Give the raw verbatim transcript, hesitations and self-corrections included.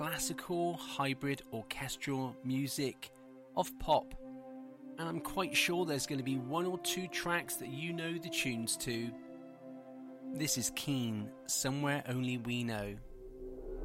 classical, hybrid, orchestral music of pop. And I'm quite sure there's going to be one or two tracks that you know the tunes to. This is Keane, Somewhere Only We Know.